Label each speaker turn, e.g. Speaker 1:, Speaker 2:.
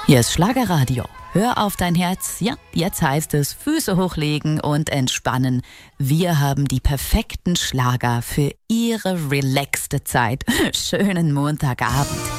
Speaker 1: Hier ist Schlagerradio. Hör auf dein Herz. Ja, jetzt heißt es Füße hochlegen und entspannen. Wir haben die perfekten Schlager für Ihre relaxte Zeit. Schönen Montagabend.